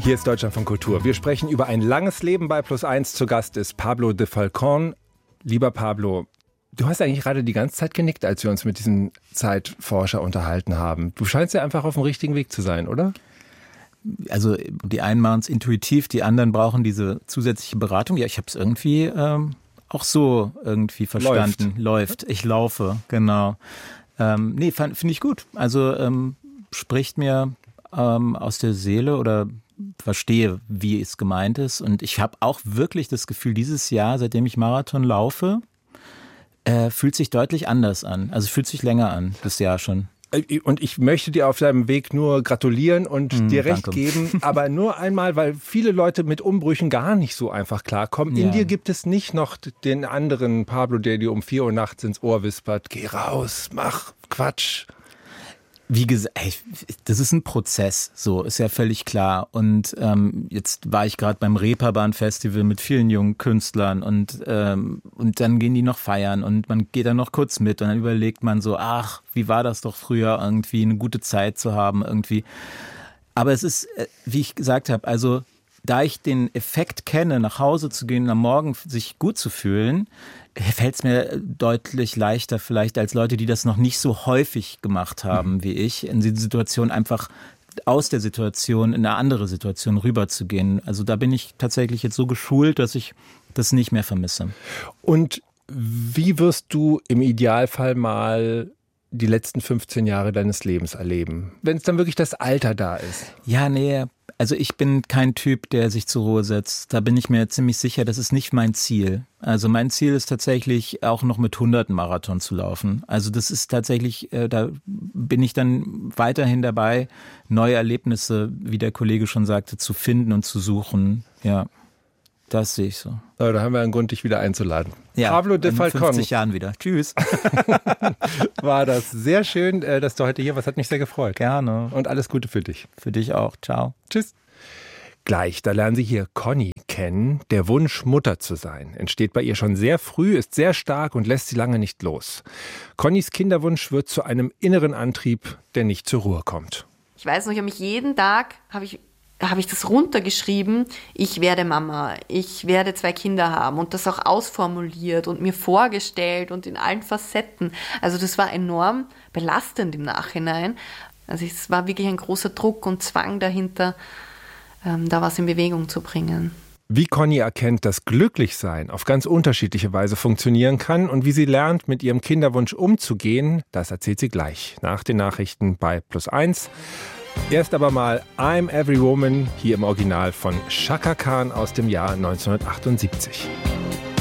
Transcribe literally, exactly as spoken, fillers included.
Hier ist Deutschland von Kultur. Wir sprechen über ein langes Leben bei Plus eins. Zu Gast ist Pablo de Falcón. Lieber Pablo, du hast eigentlich gerade die ganze Zeit genickt, als wir uns mit diesem Zeitforscher unterhalten haben. Du scheinst ja einfach auf dem richtigen Weg zu sein, oder? Also die einen machen es intuitiv, die anderen brauchen diese zusätzliche Beratung. Ja, ich habe es irgendwie ähm, auch so irgendwie verstanden. Läuft. Läuft. Ich laufe, genau. Ähm, nee, finde ich gut. Also ähm, spricht mir ähm, aus der Seele oder verstehe, wie es gemeint ist. Und ich habe auch wirklich das Gefühl, dieses Jahr, seitdem ich Marathon laufe, äh, fühlt sich deutlich anders an. Also fühlt sich länger an, das Jahr schon. Und ich möchte dir auf deinem Weg nur gratulieren und hm, dir recht danke. geben, aber nur einmal, weil viele Leute mit Umbrüchen gar nicht so einfach klarkommen. Ja. In dir gibt es nicht noch den anderen Pablo, der dir um vier Uhr nachts ins Ohr wispert, geh raus, mach Quatsch. Wie gesagt, das ist ein Prozess, so ist ja völlig klar. Und ähm, jetzt war ich gerade beim Reeperbahn-Festival mit vielen jungen Künstlern und ähm, und dann gehen die noch feiern und man geht dann noch kurz mit und dann überlegt man so, ach, wie war das doch früher irgendwie, eine gute Zeit zu haben irgendwie. Aber es ist, wie ich gesagt habe, also da ich den Effekt kenne, nach Hause zu gehen und am Morgen sich gut zu fühlen, fällt es mir deutlich leichter vielleicht als Leute, die das noch nicht so häufig gemacht haben mhm. wie ich, in die Situation einfach aus der Situation in eine andere Situation rüberzugehen. Also da bin ich tatsächlich jetzt so geschult, dass ich das nicht mehr vermisse. Und wie wirst du im Idealfall mal die letzten fünfzehn Jahre deines Lebens erleben, wenn es dann wirklich das Alter da ist? Ja, nee, also ich bin kein Typ, der sich zur Ruhe setzt. Da bin ich mir ziemlich sicher, das ist nicht mein Ziel. Also mein Ziel ist tatsächlich auch noch mit hunderten Marathon zu laufen. Also das ist tatsächlich, äh, da bin ich dann weiterhin dabei, neue Erlebnisse, wie der Kollege schon sagte, zu finden und zu suchen. Ja, das sehe ich so. So, da haben wir einen Grund, dich wieder einzuladen. Ja, Pablo de Falcón. In fünfzig Jahren wieder. Tschüss. War das sehr schön, dass du heute hier warst. Hat mich sehr gefreut. Gerne. Und alles Gute für dich. Für dich auch. Ciao. Tschüss. Gleich, da lernen Sie hier Conny kennen. Der Wunsch, Mutter zu sein, entsteht bei ihr schon sehr früh, ist sehr stark und lässt sie lange nicht los. Connys Kinderwunsch wird zu einem inneren Antrieb, der nicht zur Ruhe kommt. Ich weiß noch, ich habe mich jeden Tag, habe ich habe ich das runtergeschrieben, ich werde Mama, ich werde zwei Kinder haben und das auch ausformuliert und mir vorgestellt und in allen Facetten. Also das war enorm belastend im Nachhinein. Also es war wirklich ein großer Druck und Zwang dahinter, ähm, da was in Bewegung zu bringen. Wie Conny erkennt, dass Glücklichsein auf ganz unterschiedliche Weise funktionieren kann und wie sie lernt, mit ihrem Kinderwunsch umzugehen, das erzählt sie gleich nach den Nachrichten bei Plus eins. Erst aber mal I'm Every Woman, hier im Original von Chaka Khan aus dem Jahr neunzehnhundertachtundsiebzig.